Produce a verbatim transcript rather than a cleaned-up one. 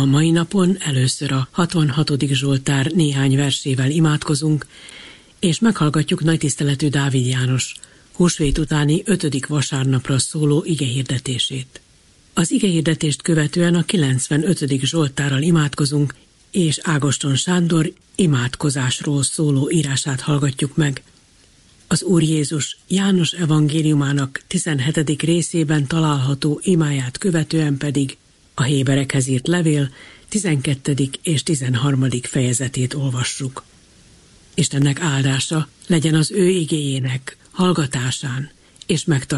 A mai napon először a hatvanhatodik Zsoltár néhány versével imádkozunk, és meghallgatjuk nagytiszteletű Dávid János húsvét utáni ötödik vasárnapra szóló igehirdetését. Az igehirdetést követően a kilencvenötödik Zsoltárral imádkozunk, és Ágoston Sándor imádkozásról szóló írását hallgatjuk meg. Az Úr Jézus János evangéliumának tizenhetedik részében található imáját követően pedig a Héberekhez írt levél tizenkettedik és tizenharmadik fejezetét olvassuk. Istennek áldása legyen az ő igéjének hallgatásán és megtartásán.